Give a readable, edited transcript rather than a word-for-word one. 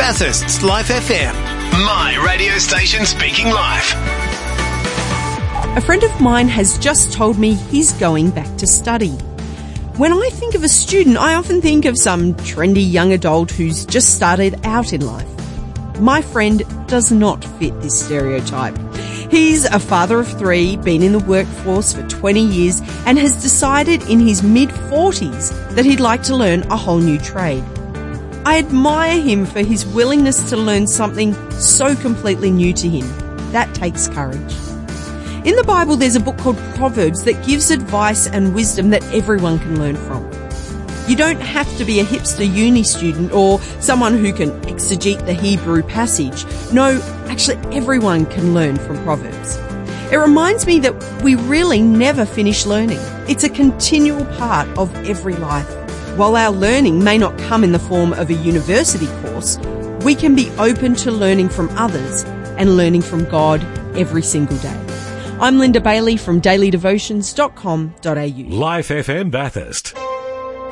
Bathurst's Life FM. My radio station speaking life. A friend of mine has just told me he's going back to study. When I think of a student, I often think of some trendy young adult who's just started out in life. My friend does not fit this stereotype. He's a father of 3, been in the workforce for 20 years, and has decided in his mid-40s that he'd like to learn a whole new trade. I admire him for his willingness to learn something so completely new to him. That takes courage. In the Bible, there's a book called Proverbs that gives advice and wisdom that everyone can learn from. You don't have to be a hipster uni student or someone who can exegete the Hebrew passage. No, actually everyone can learn from Proverbs. It reminds me that we really never finish learning. It's a continual part of every life. While our learning may not come in the form of a university course, we can be open to learning from others and learning from God every single day. I'm Linda Bailey from dailydevotions.com.au. Life FM Bathurst.